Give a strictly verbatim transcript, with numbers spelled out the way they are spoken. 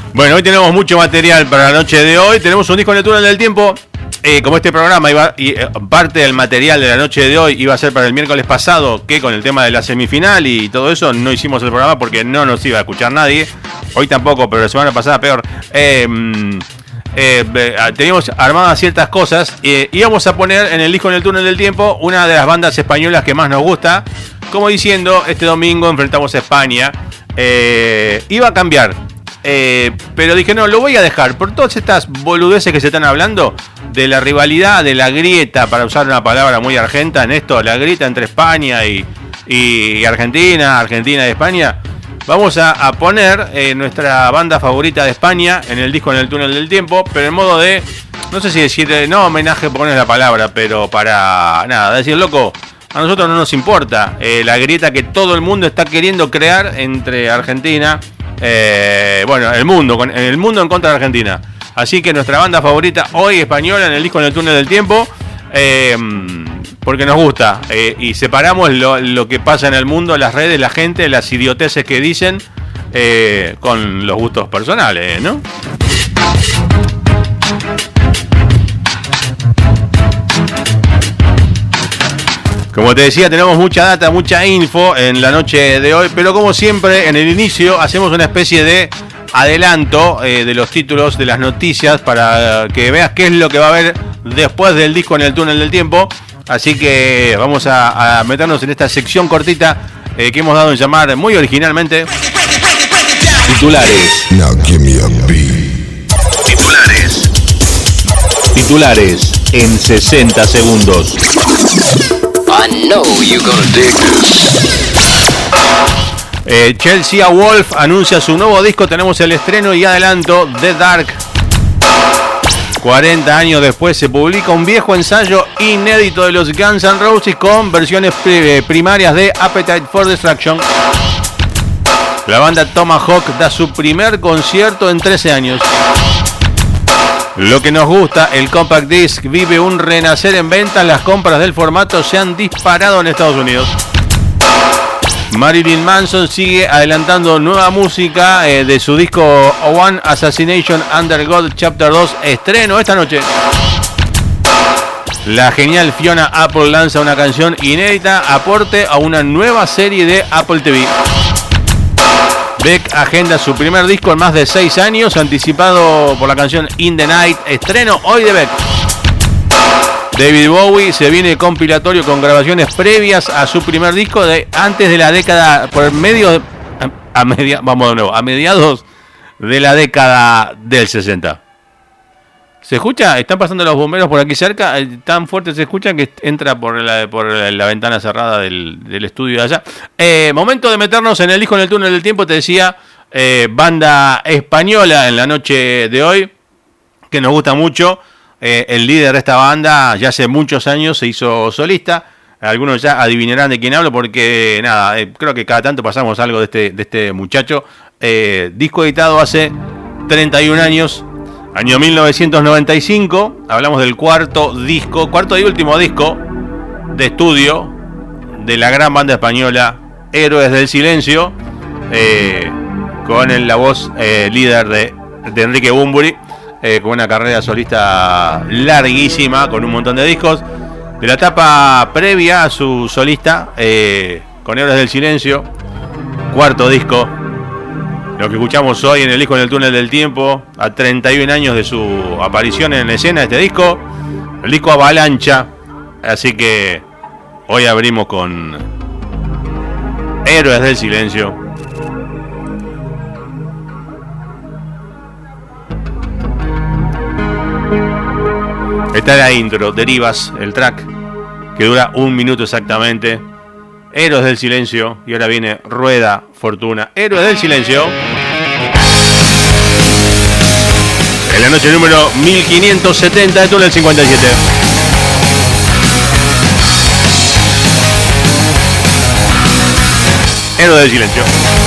Bueno, hoy tenemos mucho material para la noche de hoy. Tenemos un disco en el túnel del tiempo. Eh, como este programa iba, y eh, parte del material de la noche de hoy iba a ser para el miércoles pasado, que con el tema de la semifinal y todo eso no hicimos el programa porque no nos iba a escuchar nadie. Hoy tampoco, pero la semana pasada peor. Eh, eh, eh, teníamos armadas ciertas cosas. Eh, íbamos a poner en el disco en el túnel del tiempo una de las bandas españolas que más nos gusta. Como diciendo, este domingo enfrentamos a España. Eh, iba a cambiar. Eh, pero dije, no, lo voy a dejar por todas estas boludeces que se están hablando de la rivalidad, de la grieta, para usar una palabra muy argenta en esto, la grieta entre España y, y Argentina, Argentina y España. Vamos a, a poner eh, nuestra banda favorita de España en el disco en el túnel del tiempo, pero en modo de, no sé si decir, no homenaje, poner la palabra, pero para nada, decir, loco, a nosotros no nos importa eh, la grieta que todo el mundo está queriendo crear entre Argentina. Eh, bueno, el mundo, el mundo en contra de Argentina. Así que nuestra banda favorita hoy española en el disco en el túnel del tiempo, eh, porque nos gusta. Eh, y separamos lo, lo que pasa en el mundo, las redes, la gente, las idioteces que dicen, eh, con los gustos personales, ¿no? Como te decía, tenemos mucha data, mucha info en la noche de hoy, pero como siempre, en el inicio hacemos una especie de adelanto eh, de los títulos de las noticias para que veas qué es lo que va a haber después del disco en el túnel del tiempo. Así que vamos a, a meternos en esta sección cortita eh, que hemos dado en llamar muy originalmente Titulares. Now give me a beat. Titulares. Titulares en sesenta segundos. I know you're gonna dig this. Eh, Chelsea Wolf anuncia su nuevo disco. Tenemos el estreno y adelanto de Dark. cuarenta años después se publica un viejo ensayo inédito de los Guns N' Roses con versiones primarias de Appetite for Destruction. La banda Tomahawk da su primer concierto en trece años. Lo que nos gusta, el Compact Disc vive un renacer en ventas. Las compras del formato se han disparado en Estados Unidos. Marilyn Manson sigue adelantando nueva música eh, de su disco One Assassination Under God Chapter dos, estreno esta noche. La genial Fiona Apple lanza una canción inédita, aporte a una nueva serie de Apple T V. Beck agenda su primer disco en más de seis años, anticipado por la canción In the Night, estreno hoy de Beck. David Bowie se viene compilatorio con grabaciones previas a su primer disco de antes de la década, por medio de, a, a media, vamos de nuevo, a mediados de la década del sesenta. ¿Se escucha? Están pasando los bomberos por aquí cerca, tan fuerte se escucha que entra por la, por la ventana cerrada del, del estudio de allá. Eh, momento de meternos en el disco en el túnel del tiempo, te decía, eh, banda española en la noche de hoy, que nos gusta mucho. Eh, el líder de esta banda ya hace muchos años se hizo solista. Algunos ya adivinarán de quién hablo porque, nada, eh, creo que cada tanto pasamos algo de este, de este muchacho. Eh, disco editado hace treinta y un años, año mil novecientos noventa y cinco. Hablamos del cuarto disco, cuarto y último disco de estudio de la gran banda española Héroes del Silencio, eh, con el, la voz eh, líder de, de Enrique Bunbury. Eh, con una carrera solista larguísima, con un montón de discos. De la etapa previa a su solista, eh, con Héroes del Silencio, cuarto disco. Lo que escuchamos hoy en el disco en el túnel del tiempo, a treinta y un años de su aparición en escena, este disco, el disco Avalancha. Así que hoy abrimos con Héroes del Silencio. Está la intro, Derivas, el track, que dura un minuto exactamente. Héroes del Silencio. Y ahora viene Rueda Fortuna. Héroes del Silencio. En la noche número mil quinientos setenta de Túnel cincuenta y siete. Héroes del Silencio.